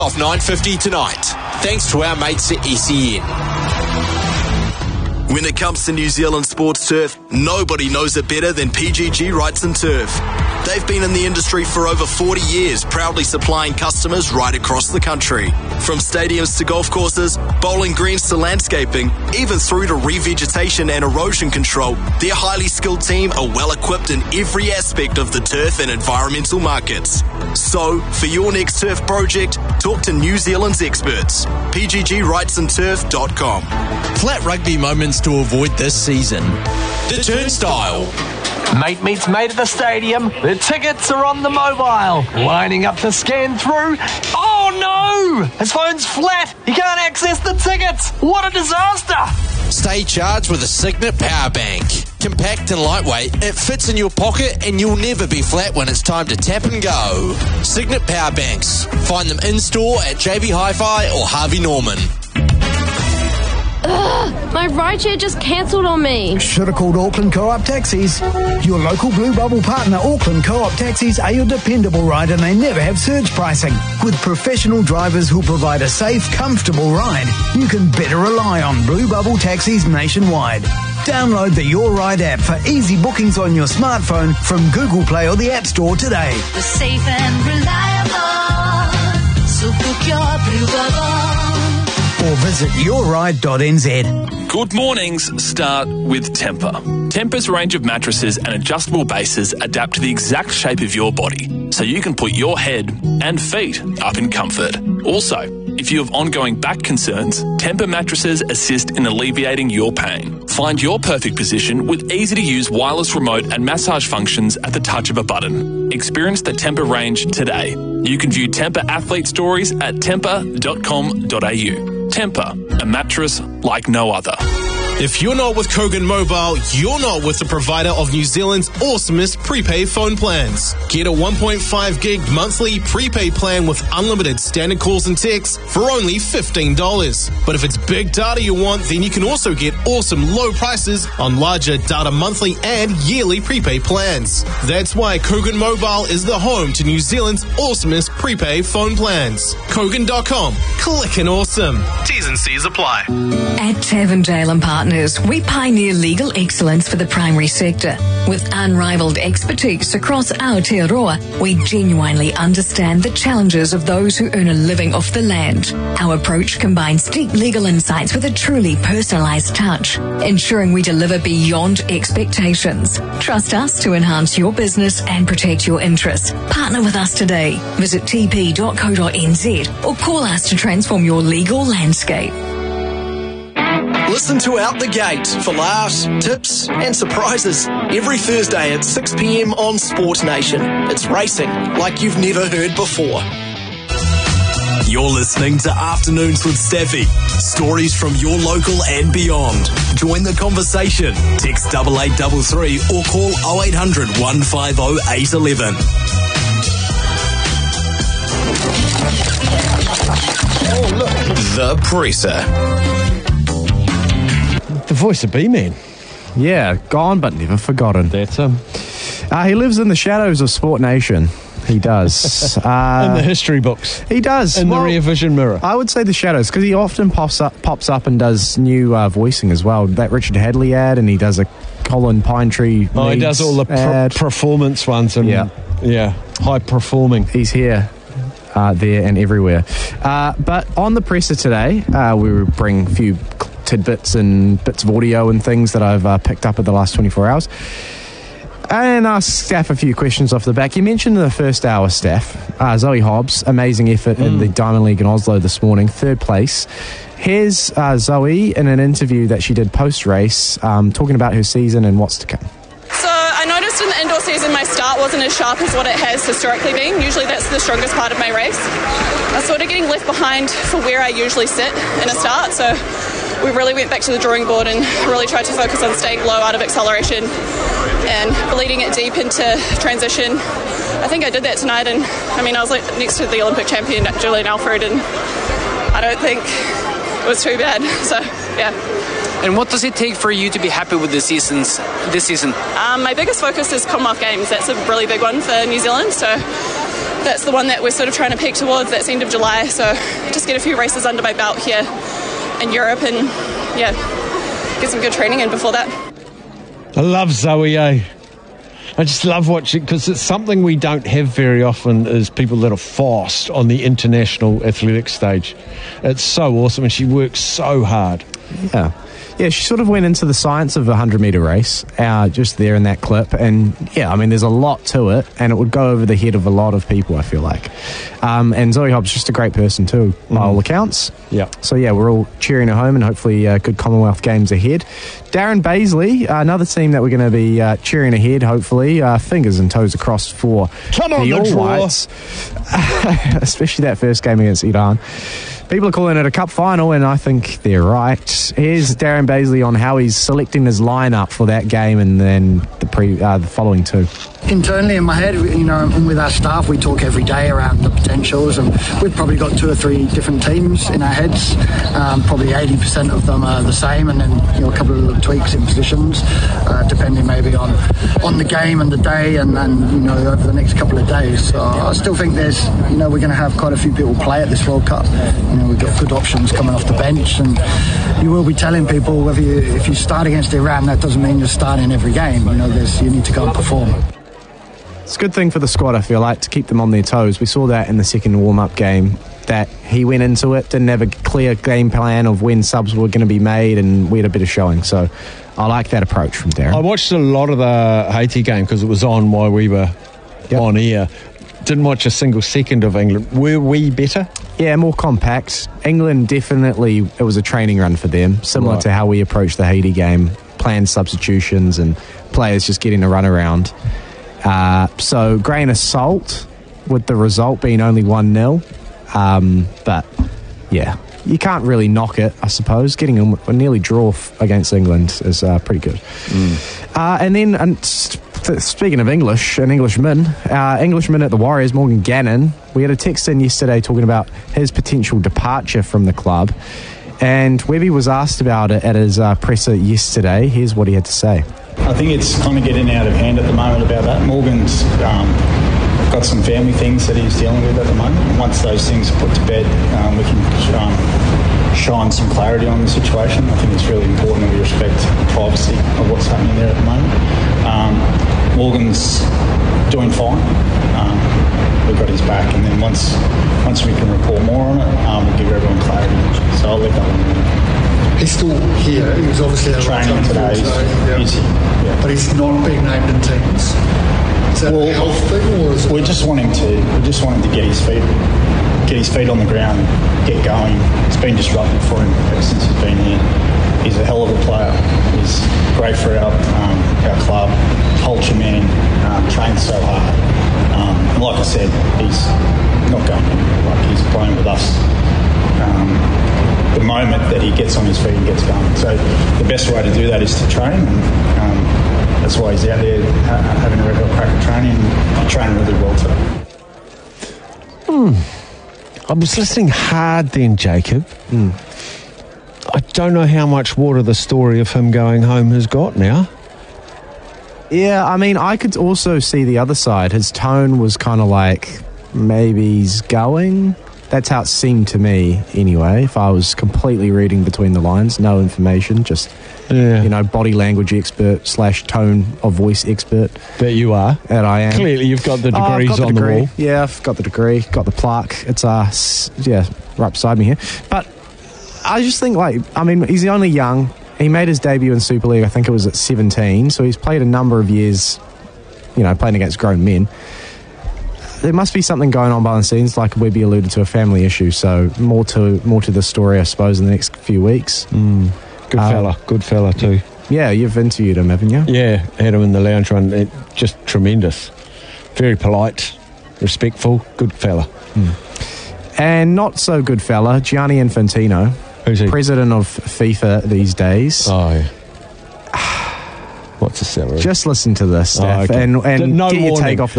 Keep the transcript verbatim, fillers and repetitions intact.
Off nine fifty tonight, thanks to our mates at S E N. When it comes to New Zealand sports turf, nobody knows it better than P G G Wrights and Turf. They've been in the industry for over forty years, proudly supplying customers right across the country. From stadiums to golf courses, bowling greens to landscaping, even through to revegetation and erosion control, their highly skilled team are well equipped in every aspect of the turf and environmental markets. So, for your next turf project, talk to New Zealand's experts. P G G Wrights and Turf dot com. Flat rugby moments to avoid this season. The Turnstile. Mate meets mate at the stadium. The tickets are on the mobile. Lining up to scan through. Oh no! His phone's flat. He can't access the tickets. What a disaster! Stay charged with a Signet Power Bank. Compact and lightweight, it fits in your pocket and you'll never be flat when it's time to tap and go. Signet Power Banks. Find them in-store at J B Hi-Fi or Harvey Norman. Ugh, my rideshare just cancelled on me. Should have called Auckland Co-op Taxis. Your local Blue Bubble partner, Auckland Co-op Taxis, are your dependable ride and they never have surge pricing. With professional drivers who provide a safe, comfortable ride, you can better rely on Blue Bubble Taxis nationwide. Download the Your Ride app for easy bookings on your smartphone from Google Play or the App Store today. The safe and reliable, so book your Blue Bubble. Or visit your ride dot n z. Good mornings start with Temper. Temper's range of mattresses and adjustable bases adapt to the exact shape of your body, so you can put your head and feet up in comfort. Also, if you have ongoing back concerns, Temper mattresses assist in alleviating your pain. Find your perfect position with easy-to-use wireless remote and massage functions at the touch of a button. Experience the Temper range today. You can view Temper athlete stories at temper dot com dot a u. Temper, a mattress like no other. If you're not with Kogan Mobile, you're not with the provider of New Zealand's awesomest prepaid phone plans. Get a one point five gig monthly prepaid plan with unlimited standard calls and texts for only fifteen dollars. But if it's big data you want, then you can also get awesome low prices on larger data monthly and yearly prepaid plans. That's why Kogan Mobile is the home to New Zealand's awesomest prepaid phone plans. Kogan dot com. Clickin' awesome. T's and C's apply. At Tavendale and Partners, we pioneer legal excellence for the primary sector. With unrivaled expertise across Aotearoa, we genuinely understand the challenges of those who earn a living off the land. Our approach combines deep legal insights with a truly personalised touch, ensuring we deliver beyond expectations. Trust us to enhance your business and protect your interests. Partner with us today. Visit t p dot co dot n z or call us to transform your legal landscape. Listen to Out the Gate for laughs, tips and surprises every Thursday at six p m on Sport Nation. It's racing like you've never heard before. You're listening to Afternoons with Staffy. Stories from your local and beyond. Join the conversation. Text double eight double three or call oh eight hundred, one five oh, eight one one. Oh, look. The Presser. The voice of B-Man. Yeah, gone but never forgotten. That's him. Uh, he lives in the shadows of Sport Nation. He does. uh, in the history books. He does. In well, the rear vision mirror. I would say the shadows, because he often pops up pops up and does new uh, voicing as well. That Richard Hadley ad, and he does a Colin Pinetree Oh, he does all the ad. Pr- performance ones. And, yeah. Yeah, high performing. He's here. Uh, there and everywhere. Uh, but on the presser today, uh, we will bring a few tidbits and bits of audio and things that I've uh, picked up in the last twenty-four hours. And ask Staff a few questions off the back. You mentioned in the first hour, Staff, uh, Zoe Hobbs, amazing effort mm. in the Diamond League in Oslo this morning, third place. Here's uh, Zoe in an interview that she did post-race, um, talking about her season and what's to come. So I noticed in the indoor season my start wasn't as sharp as what it has historically been. Usually that's the strongest part of my race. I was sort of getting left behind for where I usually sit in a start, so we really went back to the drawing board and really tried to focus on staying low out of acceleration and bleeding it deep into transition. I think I did that tonight, and I mean I was like next to the Olympic champion Julian Alfred, and I don't think it was too bad. So yeah. And what does it take for you to be happy with this season's this season? Um, my biggest focus is Commonwealth Games. That's a really big one for New Zealand. So that's the one that we're sort of trying to peak towards. That's end of July. So just get a few races under my belt here in Europe and, yeah, get some good training in before that. I love Zoe, eh? I just love watching, because it's something we don't have very often, is people that are fast on the international athletic stage. It's so awesome, and she works so hard. Yeah. Yeah, she sort of went into the science of a hundred-metre race uh, just there in that clip. And, yeah, I mean, there's a lot to it, and it would go over the head of a lot of people, I feel like. Um, and Zoe Hobbs just a great person too, by mm. all accounts. Yeah. So, yeah, we're all cheering her home, and hopefully uh, good Commonwealth Games ahead. Darren Baisley, uh, another team that we're going to be uh, cheering ahead, hopefully. Uh, fingers and toes acrossed for Come on, the the All draw. Whites. Especially that first game against Iran. People are calling it a cup final, and I think they're right. Here's Darren Baisley on how he's selecting his lineup for that game and then the pre uh, the following two. Internally in my head, you know, and with our staff, we talk every day around the potentials, and we've probably got two or three different teams in our heads. Um, probably eighty percent of them are the same, and then you know a couple of little tweaks in positions, uh, depending maybe on on the game and the day, and, and you know over the next couple of days. So I still think there's, you know, we're going to have quite a few people play at this World Cup. You know, we've got good options coming off the bench, and you will be telling people whether you, if you start against Iran, that doesn't mean you're starting every game. You know, there's you need to go and perform. It's a good thing for the squad, I feel like, to keep them on their toes. We saw that in the second warm-up game, that he went into it, didn't have a clear game plan of when subs were going to be made, and we had a bit of showing. So I like that approach from Darren. I watched a lot of the Haiti game because it was on while we were yep. on air. Didn't watch a single second of England. Were we better? Yeah, more compact. England, definitely, it was a training run for them, similar right. to how we approached the Haiti game, planned substitutions and players just getting a run around. Uh, so, grain of salt with the result being only one nil. Um, but, yeah, you can't really knock it, I suppose. Getting a, a nearly draw f- against England is uh, pretty good. Mm. Uh, and then, and st- speaking of English, an Englishman, uh, Englishman at the Warriors, Morgan Gannon, we had a text in yesterday talking about his potential departure from the club. And Webby was asked about it at his uh, presser yesterday. Here's what he had to say. I think it's kind of getting out of hand at the moment about that. Morgan's um, got some family things that he's dealing with at the moment. And once those things are put to bed, um, we can um, shine some clarity on the situation. I think it's really important that we respect the privacy of what's happening there at the moment. Um, Morgan's doing fine. Um, we've got his back, and then once once we can report more on it, um, we'll give everyone clarity. So I'll let that one go. He's still here. He was obviously at training today. He's, yeah. he's, yeah. But he's not being named in teams. Is that well, a health thing, or is it? We're just wanting to. We just want him to get his feet, get his feet on the ground, get going. It's been disruptive for him ever since he's been here. He's a hell of a player. He's great for our um, our club. Culture man. Um, trains so hard. Um, and like I said, he's not going anywhere. Like he's playing with us. Um, the moment that he gets on his feet and gets going. So the best way to do that is to train, and um, that's why he's out there ha- having a regular crack at training, and training really well today. Hmm. I was listening hard then, Jacob. Mm. I don't know how much water the story of him going home has got now. Yeah, I mean, I could also see the other side. His tone was kind of like, maybe he's going. That's how it seemed to me, anyway. If I was completely reading between the lines, no information, just yeah. you know, body language expert slash tone of voice expert. That you are. That I am. Clearly, you've got the degrees oh, got the on degree. the wall. Yeah, I've got the degree, got the plaque. It's uh, yeah, right beside me here. But I just think, like, I mean, he's only young. He made his debut in Super League, I think it was at seventeen. So he's played a number of years, you know, playing against grown men. There must be something going on behind the scenes, like Webby alluded to, a family issue. So more to more to the story, I suppose, in the next few weeks. Mm. Good uh, fella, good fella too. Yeah, you've interviewed him, haven't you? Yeah, had him in the lounge run. It, just tremendous, very polite, respectful, good fella. Mm. And not so good fella, Gianni Infantino, who's he? President of FIFA these days. Oh, yeah. What's the salary? Just listen to this, Steph, oh, okay. and, and no get your warning. take off the